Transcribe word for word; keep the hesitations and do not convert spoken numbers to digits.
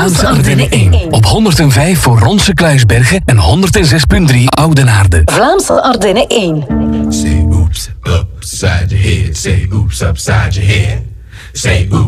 Vlaamse Ardennen één. Op honderdvijf voor Ronse Kluisbergen en honderdzes komma drie Oudenaarde. Vlaamse Ardennen één. Say oops, upside your head. Say oops, upside your head. Say oops.